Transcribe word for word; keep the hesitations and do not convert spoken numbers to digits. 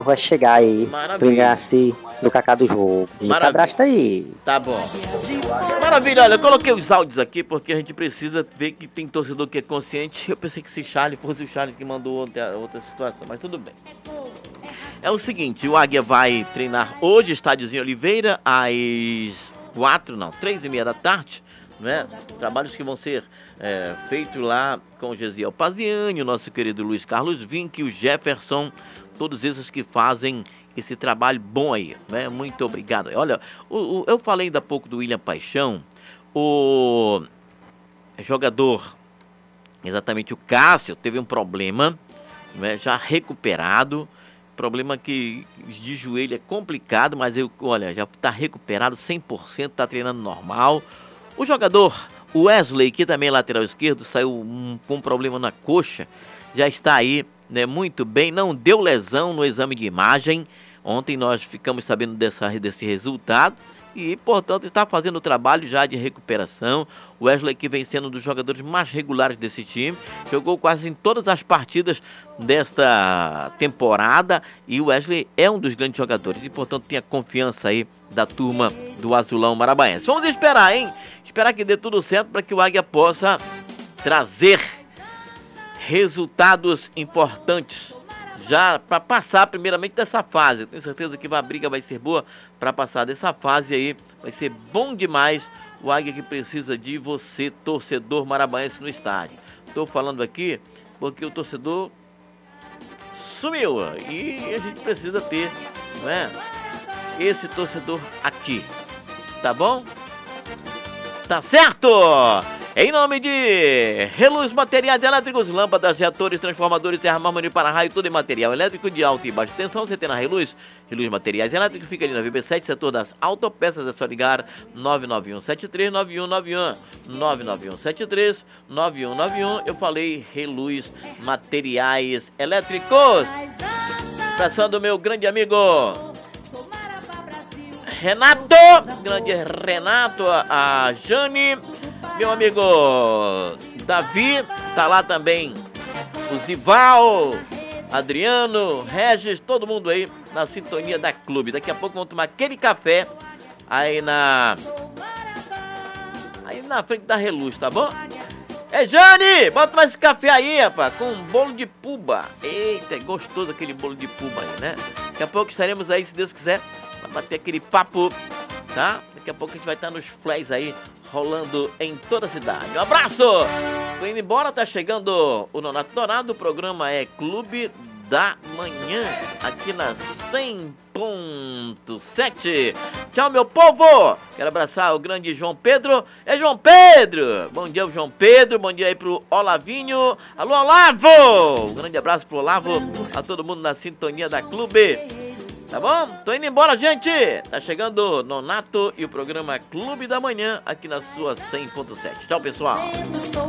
vai chegar aí Maravilha. pro ingresso do Cacá do jogo. Me Maravilha. cadastra aí. Tá bom. Maravilha, olha, eu coloquei os áudios aqui porque a gente precisa ver que tem torcedor que é consciente. Eu pensei que esse Charlie fosse o Charlie que mandou outra, outra situação, mas tudo bem. É o seguinte, o Águia vai treinar hoje, Estádiozinho Oliveira, às quatro, não, três e meia da tarde, né? Trabalhos que vão ser é, feitos lá com o Gesiel Paziani, o nosso querido Luiz Carlos Vinck, o Jefferson, todos esses que fazem esse trabalho bom aí, né? Muito obrigado. Olha, o, o, eu falei ainda há pouco do William Paixão, o jogador, exatamente o Cássio, teve um problema, né? Já recuperado. Problema que de joelho é complicado, mas eu, olha, já está recuperado cem por cento, está treinando normal. O jogador Wesley, que também é lateral esquerdo, saiu um, com um problema na coxa, já está aí, né, muito bem, não deu lesão no exame de imagem. Ontem nós ficamos sabendo dessa, desse resultado e, portanto, está fazendo o trabalho já de recuperação. O Wesley, que vem sendo um dos jogadores mais regulares desse time, jogou quase em todas as partidas desta temporada e o Wesley é um dos grandes jogadores e, portanto, tem a confiança aí da turma do Azulão Maranhense. Vamos esperar, hein? Esperar que dê tudo certo para que o Águia possa trazer resultados importantes já para passar primeiramente dessa fase. Eu tenho certeza que a briga vai ser boa para passar dessa fase aí. Vai ser bom demais. O Águia que precisa de você, torcedor maranhense, no estádio. Estou falando aqui porque o torcedor sumiu e a gente precisa ter, não é, esse torcedor aqui. Tá bom? Tá certo? Em nome de Reluz Materiais Elétricos, lâmpadas, reatores, transformadores, terra mármore para raio, tudo em material elétrico de alta e baixa tensão. Você tem na Reluz, Reluz Materiais Elétricos, fica ali na V B sete, setor das autopeças. É só ligar nove nove um sete três nove um nove um, nove nove um sete três nove um nove um. Eu falei Reluz Materiais Elétricos. Passando meu grande amigo Renato, grande Renato, a Jane, meu amigo Davi, tá lá também o Zival, Adriano, Regis, todo mundo aí na sintonia da clube. Daqui a pouco vamos tomar aquele café aí na aí na frente da Reluz, tá bom? É, Jane, bota mais esse café aí, rapaz, com um bolo de puba. Eita, é gostoso aquele bolo de puba aí, né? Daqui a pouco estaremos aí, se Deus quiser, pra bater aquele papo, tá? Daqui a pouco a gente vai estar nos flares aí, rolando em toda a cidade. Um abraço! Tô indo embora, tá chegando o Nonato Dourado. O programa é Clube da Manhã, aqui na cem ponto sete. Tchau, meu povo! Quero abraçar o grande João Pedro. É João Pedro! Bom dia, João Pedro. Bom dia aí pro Olavinho. Alô, Olavo! Um grande abraço pro Olavo, a todo mundo na sintonia da Clube. Tá bom? Tô indo embora, gente. Tá chegando Nonato e o programa Clube da Manhã aqui na sua cem ponto sete. Tchau, pessoal.